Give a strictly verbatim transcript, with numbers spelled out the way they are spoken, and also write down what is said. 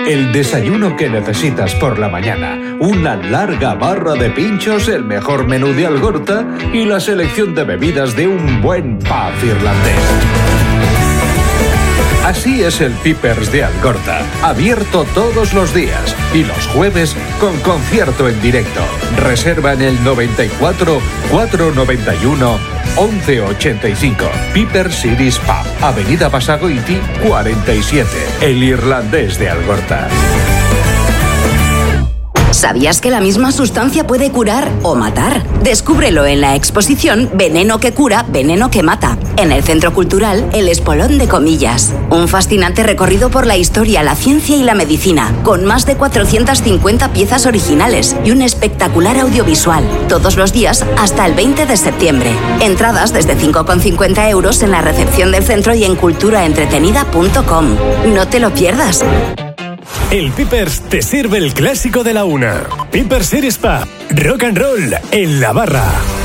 El desayuno que necesitas por la mañana, una larga barra de pinchos, el mejor menú de Algorta y la selección de bebidas de un buen pub irlandés. Así es el Pipers de Algorta, abierto todos los días y los jueves con concierto en directo. Reserva en el noventa y cuatro, cuatrocientos noventa y uno, once ochenta y cinco. Pipers Cities Pub, Avenida Basagoiti cuarenta y siete, el irlandés de Algorta. ¿Sabías que la misma sustancia puede curar o matar? Descúbrelo en la exposición Veneno que cura, veneno que mata, en el Centro Cultural El Espolón de Comillas. Un fascinante recorrido por la historia, la ciencia y la medicina, con más de cuatrocientas cincuenta piezas originales y un espectacular audiovisual, todos los días hasta el veinte de septiembre. Entradas desde cinco con cincuenta euros en la recepción del centro y en cultura entretenida punto com. No te lo pierdas. El Pipers te sirve el clásico de la una. Pipers Cities Pub, rock and roll en la barra.